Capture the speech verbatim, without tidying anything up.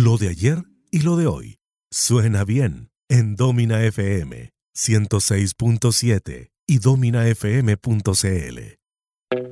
Lo de ayer y lo de hoy. Suena bien en Domina F M ciento seis punto siete y domina f m punto c l.